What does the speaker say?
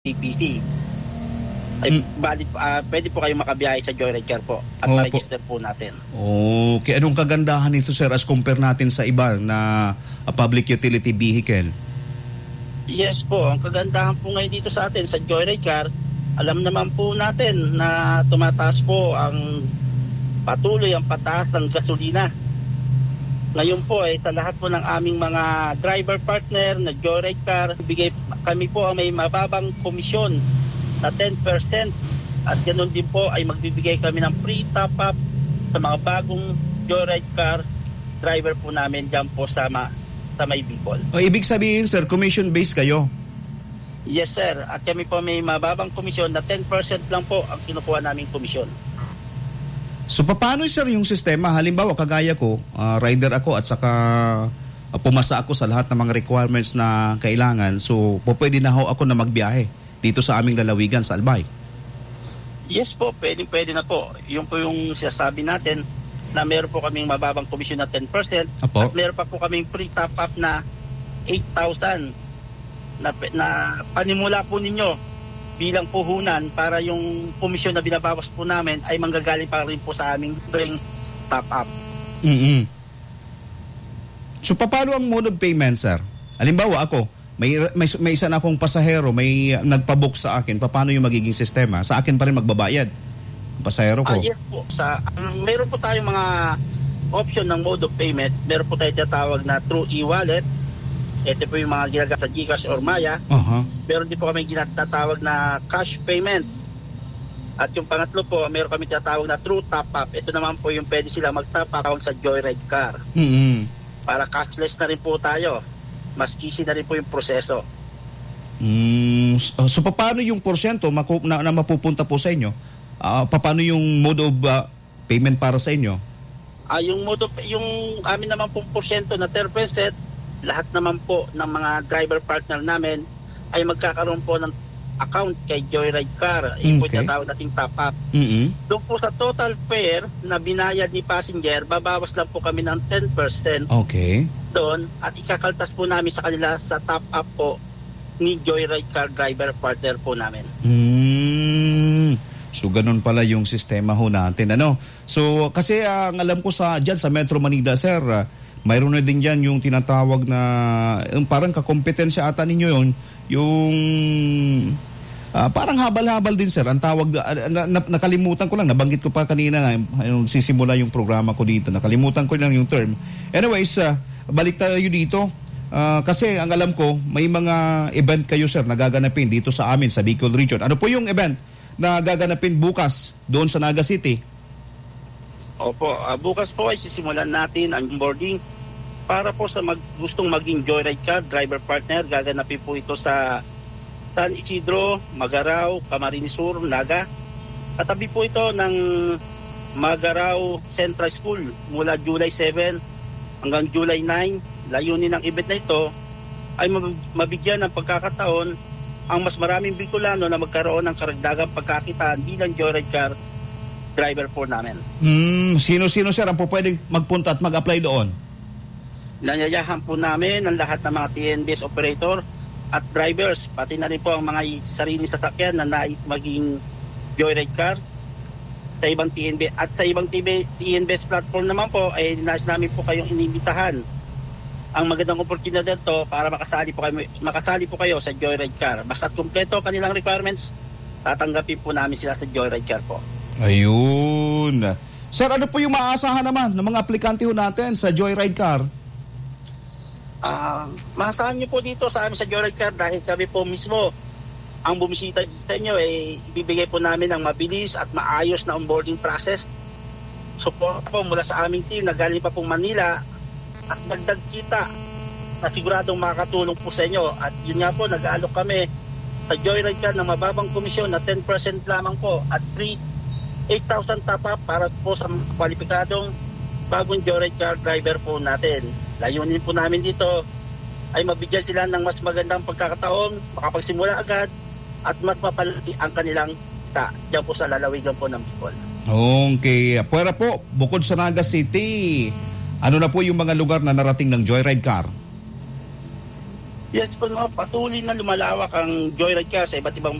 TPC. Ay, pwede po kayo makabiyahe sa Joyride Car po at ma-register po natin. Okay. Anong kagandahan nito, sir, as compare natin sa iba na public utility vehicle? Yes po, ang kagandahan po ngayon dito sa atin sa Joyride Car, alam naman po natin na tumataas po patuloy ang pataas ng gasolina. Ngayon po ay sa lahat po ng aming mga driver partner na Joyride Car, kami po ang may mababang komisyon na 10% at ganoon din po ay magbibigay kami ng free top-up sa mga bagong Joyride Car driver po namin dyan po sa may Bicol. Ibig sabihin, sir, commission-based kayo? Yes, sir. At kami po may mababang komisyon na 10% lang po ang kinukuha naming komisyon. So, paano, sir, yung sistema? Halimbawa, kagaya ko, rider ako at saka pumasa ako sa lahat ng mga requirements na kailangan. So, pwede na ako na magbiyahe dito sa aming lalawigan sa Albay. Yes po, pwede na po. Yung po yung sinasabi natin na meron po kaming mababang komisyon na 10% Apo. At meron pa po kaming free top-up na 8,000 na panimula po ninyo bilang puhunan para yung komisyon na binabawas po namin ay manggagaling pa rin po sa aming free top-up. Mm-hmm. So, paano ang mode of payment, sir? Halimbawa ako, may isa na akong pasahero, may nagpabook sa akin, paano yung magiging sistema? Sa akin pa rin magbabayad ang pasahero ko. Yes po. Meron po tayong mga option ng mode of payment. Meron po tayong tinatawag na through e-wallet. Ito po yung mga ginagamit sa GCash or Maya. Meron din po kami ginatawag na cash payment. At yung pangatlo po, meron kami tinatawag na true top-up. Ito naman po yung pwede sila mag-top up sa Joyride Car. Mm-hmm. Para cashless na rin po tayo. Mas easy na rin po yung proseso. So, paano yung porsyento na mapupunta po sa inyo? Paano yung mode of payment para sa inyo? Yung amin naman pong porsyento na 10%, lahat naman po ng mga driver partner namin ay magkakaroon po ng account kay Joyride Car. Yung po tinatawag nating top-up. Mm-hmm. Doon po sa total fare na binayad ni passenger, babawas lang po kami ng 10%. Okay. Doon at ikakaltas po namin sa kanila sa top-up po ni Joyride Car driver partner po namin. So, ganun pala yung sistema ho natin. So, kasi ang alam ko dyan sa Metro Manila, sir, mayroon na din dyan yung tinatawag na parang kakompetensya ata ninyo yung parang habal-habal din, sir. Ang tawag, nakalimutan ko lang, nabanggit ko pa kanina sisimula yung programa ko dito. Nakalimutan ko lang yung term. Anyways, balik tayo dito. Kasi ang alam ko, may mga event kayo, sir, na gaganapin dito sa amin sa Bicol Region. Ano po yung event na gaganapin bukas doon sa Naga City? Opo, bukas po ay sisimulan natin ang boarding para po sa gustong maging Joyride Car driver partner. Gaganapin po ito sa San Isidro, Magarao, Camarines Sur, Naga. Katabi po ito ng Magarao Central School mula July 7 hanggang July 9. Layunin ng event na ito ay mabigyan ng pagkakataon ang mas maraming Bicolano na magkaroon ng karagdagang pagkakitaan bilang Joyride Car driver po namin. Sino-sino, sir, ang po pwedeng magpunta at mag-apply doon? Nanyayahan po namin ang lahat ng mga TNBS operator at drivers, pati na rin po ang mga sariling sasakyan na nais maging Joyride Car sa ibang TNBS. At sa ibang TNBS platform naman po ay nais namin po kayong inimbitahan. Ang magandang oportunidad nito para makasali po kayo sa Joyride Car. Basta kumpleto kanilang requirements, tatanggapin po namin sila sa Joyride Car po. Ayun. Sir, ano po yung maaasahan naman ng mga aplikante ho natin sa Joyride Car? Maasahan nyo po dito sa amin sa Joyride Car dahil kami po mismo ang bumisita sa inyo, ibibigay po namin ang mabilis at maayos na onboarding process. Support po mula sa aming team na galing pa pong Manila at dagdag kita na siguradong makakatulong po sa inyo. At yun nga po, nag-aalok kami sa Joyride Car ng mababang komisyon na 10% lamang po at free 8,000 top-up para po sa kwalipikadong bagong Joyride Car driver po natin. Layunin po namin dito ay mabigyan sila ng mas magandang pagkakataon, makapagsimula agad at mas mapalaki ang kanilang kita dyan po sa lalawigan po ng Bicol. Okay. Pwera po, bukod sa Naga City, ano na po yung mga lugar na narating ng Joyride Car? Yes po, no, patuloy na lumalawak ang Joyride Care sa iba't ibang